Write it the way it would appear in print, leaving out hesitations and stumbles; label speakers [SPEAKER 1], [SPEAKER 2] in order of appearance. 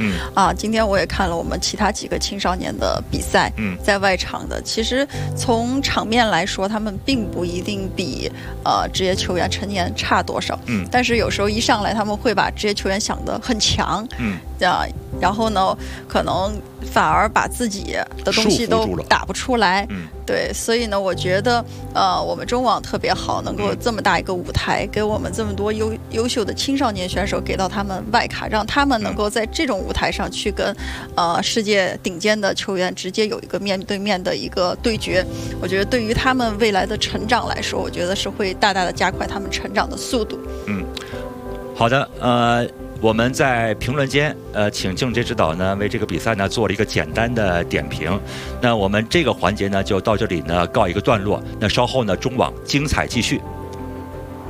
[SPEAKER 1] 今天我也看了我们其他几个青少年的比赛，在外场的，其实从场面来说，他们并不一定比职业球员成年差多少，但是有时候一上来他们会把职业球员想得很强，然后呢，可能反而把自己的东西都打不出来，对，所以呢，我觉得我们中网特别好，能够有这么大一个舞台，给我们这么多优秀的青少年选手，给到他们外卡，让他们能够在这种舞台上去跟世界顶尖的球员直接有一个面对面的一个对决。我觉得对于他们未来的成长来说，我觉得是会大大的加快他们成长的速度。
[SPEAKER 2] 好的，我们在评论间，请郑洁指导呢为这个比赛呢做了一个简单的点评。那我们这个环节呢就到这里呢告一个段落。那稍后呢中网精彩继续。